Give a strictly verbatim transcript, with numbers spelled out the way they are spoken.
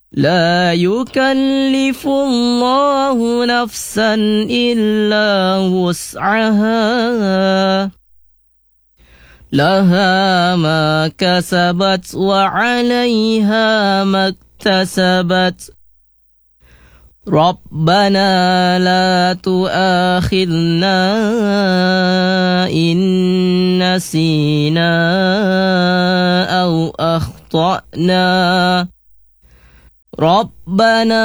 لا يكلف الله نفسا إلا وسعها لها ما كسبت وعليها ما اكتسبت ربنا لا تؤاخذنا إن نسينا أو أخطأنا ربنا